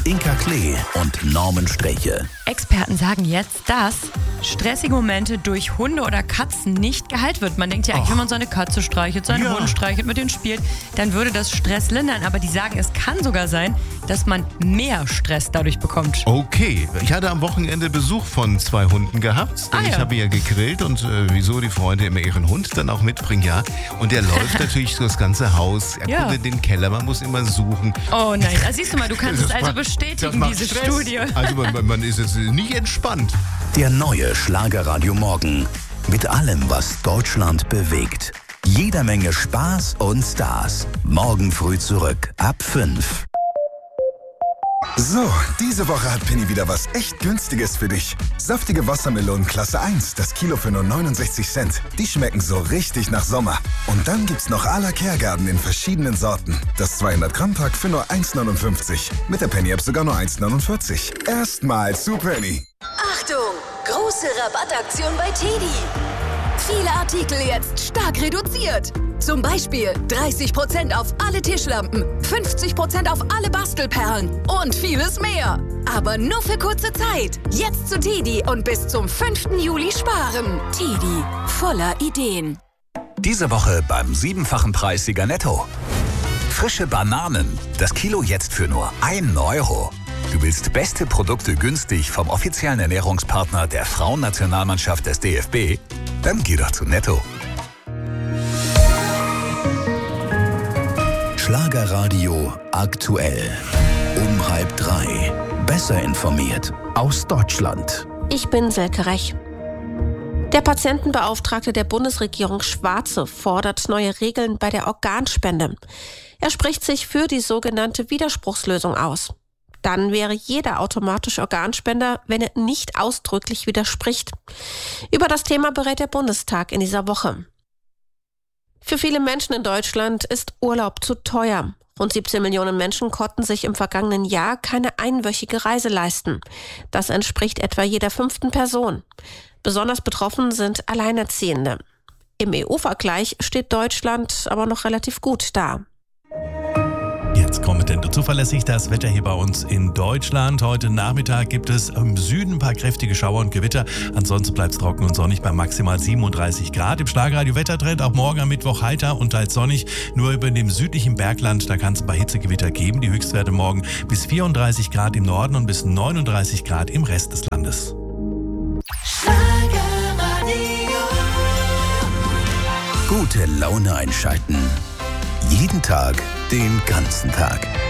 Inka Klee und Norman Streche. Experten sagen jetzt, dass stressige Momente durch Hunde oder Katzen nicht geheilt wird. Man denkt ja eigentlich, wenn man seine Katze streichelt, seinen Hund streichelt, mit denen spielt, dann würde das Stress lindern. Aber die sagen, es kann sogar sein, dass man mehr Stress dadurch bekommt. Okay, ich hatte am Wochenende Besuch von 2 Hunden gehabt. Ich habe ja gegrillt und wieso die Freunde immer ihren Hund dann auch mitbringen, ja. Und der läuft natürlich so das ganze Haus, erkundet den Keller, man muss immer suchen. Oh nein, siehst du mal, du kannst es also bestätigen, diese Stress. Studie. Also man ist jetzt nicht entspannt. Der neue Schlagerradio Morgen. Mit allem, was Deutschland bewegt. Jeder Menge Spaß und Stars. Morgen früh zurück, ab 5. So, diese Woche hat Penny wieder was echt Günstiges für dich. Saftige Wassermelonen Klasse 1, das Kilo für nur 69 Cent. Die schmecken so richtig nach Sommer. Und dann gibt's noch à la Kergarten in verschiedenen Sorten. Das 200 Gramm Pack für nur 1,59. Mit der Penny-App sogar nur 1,49. Erstmal zu Penny. Achtung! Große Rabattaktion bei TEDi. Viele Artikel jetzt stark reduziert. Zum Beispiel 30% auf alle Tischlampen, 50% auf alle Bastelperlen und vieles mehr. Aber nur für kurze Zeit. Jetzt zu TEDi und bis zum 5. Juli sparen. TEDi, voller Ideen. Diese Woche beim 7-fachen Preissieger Netto. Frische Bananen. Das Kilo jetzt für nur 1 Euro. Du willst beste Produkte günstig vom offiziellen Ernährungspartner der Frauennationalmannschaft des DFB? Dann geh doch zu Netto. Schlagerradio aktuell. Um 2:30. Besser informiert aus Deutschland. Ich bin Silke Rech. Der Patientenbeauftragte der Bundesregierung Schwarze fordert neue Regeln bei der Organspende. Er spricht sich für die sogenannte Widerspruchslösung aus. Dann wäre jeder automatisch Organspender, wenn er nicht ausdrücklich widerspricht. Über das Thema berät der Bundestag in dieser Woche. Für viele Menschen in Deutschland ist Urlaub zu teuer. Rund 17 Millionen Menschen konnten sich im vergangenen Jahr keine einwöchige Reise leisten. Das entspricht etwa jeder 5. Person. Besonders betroffen sind Alleinerziehende. Im EU-Vergleich steht Deutschland aber noch relativ gut da. Jetzt kompetent zuverlässig das Wetter hier bei uns in Deutschland. Heute Nachmittag gibt es im Süden ein paar kräftige Schauer und Gewitter. Ansonsten bleibt es trocken und sonnig bei maximal 37 Grad. Im Schlagerradio Wettertrend auch morgen am Mittwoch heiter und teils sonnig. Nur über dem südlichen Bergland, da kann es ein paar Hitzegewitter geben. Die Höchstwerte morgen bis 34 Grad im Norden und bis 39 Grad im Rest des Landes. Gute Laune einschalten. Jeden Tag, den ganzen Tag.